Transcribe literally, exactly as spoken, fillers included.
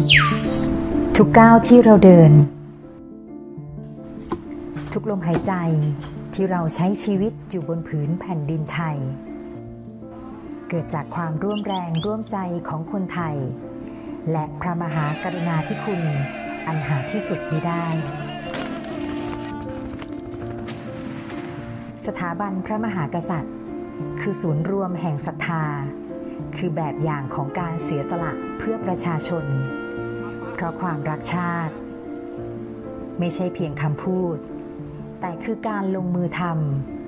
ทุกก้าวที่เราเดินทุกลมหายใจที่เราใช้ชีวิตอยู่บนผืนแผ่นดินไทยเกิดจากความร่วมแรงร่วมใจของคนไทยและพระมหากรุณาธิคุณอันหาที่สุดมิได้สถาบันพระมหากษัตริย์คือศูนย์รวมแห่งศรัทธาคือแบบอย่างของการเสียสละเพื่อประชาชนเพราะความรักชาติไม่ใช่เพียงคำพูดแต่คือการลงมือท